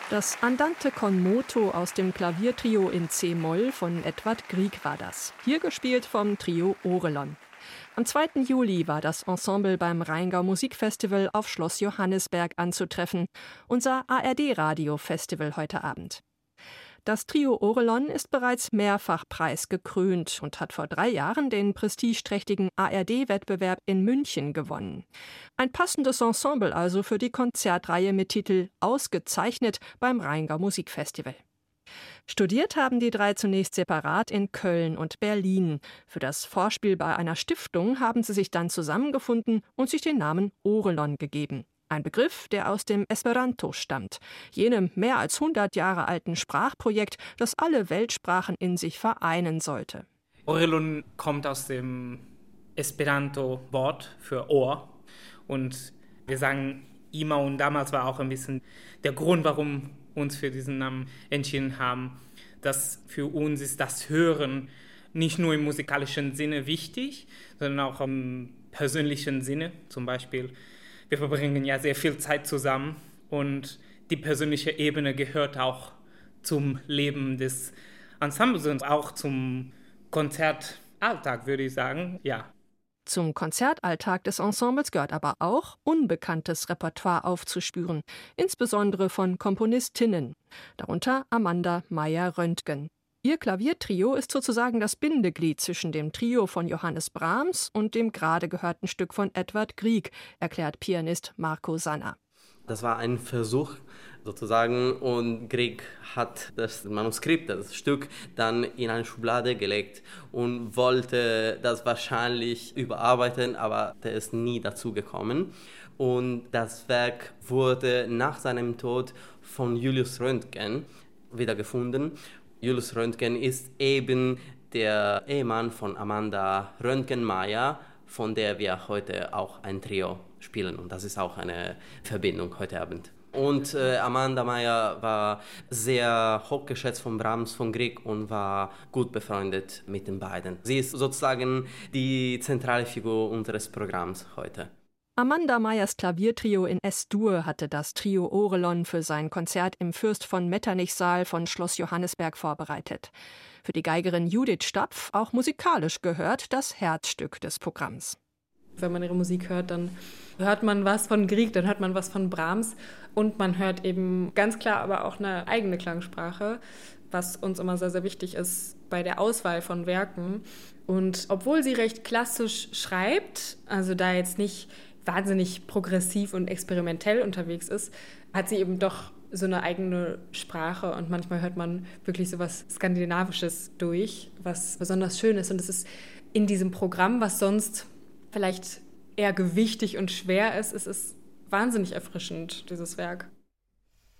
Das Andante con moto aus dem Klaviertrio in C-Moll von Edvard Grieg war das. Hier gespielt vom Trio Orelon. Am 2. Juli war das Ensemble beim Rheingau Musikfestival auf Schloss Johannisberg anzutreffen. Unser ARD-Radio-Festival heute Abend. Das Trio Orelon ist bereits mehrfach preisgekrönt und hat vor 3 Jahren den prestigeträchtigen ARD-Wettbewerb in München gewonnen. Ein passendes Ensemble also für die Konzertreihe mit Titel »Ausgezeichnet« beim Rheingau Musikfestival. Studiert haben die 3 zunächst separat in Köln und Berlin. Für das Vorspiel bei einer Stiftung haben sie sich dann zusammengefunden und sich den Namen Orelon gegeben. Ein Begriff, der aus dem Esperanto stammt, jenem mehr als 100 Jahre alten Sprachprojekt, das alle Weltsprachen in sich vereinen sollte. Orelon kommt aus dem Esperanto-Wort für Ohr. Und wir sagen immer, und damals war auch ein bisschen der Grund, warum wir uns für diesen Namen entschieden haben, dass für uns ist das Hören nicht nur im musikalischen Sinne wichtig, sondern auch im persönlichen Sinne. Zum Beispiel, wir verbringen ja sehr viel Zeit zusammen und die persönliche Ebene gehört auch zum Leben des Ensembles und auch zum Konzertalltag, würde ich sagen, ja. Zum Konzertalltag des Ensembles gehört aber auch, unbekanntes Repertoire aufzuspüren, insbesondere von Komponistinnen, darunter Amanda Meyer-Röntgen. Ihr Klaviertrio ist sozusagen das Bindeglied zwischen dem Trio von Johannes Brahms und dem gerade gehörten Stück von Edvard Grieg, erklärt Pianist Marco Sanna. Das war ein Versuch sozusagen und Grieg hat das Manuskript, das Stück, dann in eine Schublade gelegt und wollte das wahrscheinlich überarbeiten, aber der ist nie dazu gekommen. Und das Werk wurde nach seinem Tod von Julius Röntgen wiedergefunden. Julius Röntgen ist eben der Ehemann von Amanda Röntgen-Meyer, von der wir heute auch ein Trio spielen. Und das ist auch eine Verbindung heute Abend. Und Amanda Meyer war sehr hochgeschätzt von Brahms, von Grieg und war gut befreundet mit den beiden. Sie ist sozusagen die zentrale Figur unseres Programms heute. Amanda Meyers Klaviertrio in S-Dur hatte das Trio Orelon für sein Konzert im Fürst von Metternich-Saal von Schloss Johannisberg vorbereitet. Für die Geigerin Judith Stapf auch musikalisch gehört das Herzstück des Programms. Wenn man ihre Musik hört, dann hört man was von Grieg, dann hört man was von Brahms und man hört eben ganz klar aber auch eine eigene Klangsprache, was uns immer sehr, sehr wichtig ist bei der Auswahl von Werken. Und obwohl sie recht klassisch schreibt, also da jetzt nicht wahnsinnig progressiv und experimentell unterwegs ist, hat sie eben doch so eine eigene Sprache und manchmal hört man wirklich so was Skandinavisches durch, was besonders schön ist. Und es ist in diesem Programm, was sonst vielleicht eher gewichtig und schwer ist, es ist wahnsinnig erfrischend, dieses Werk.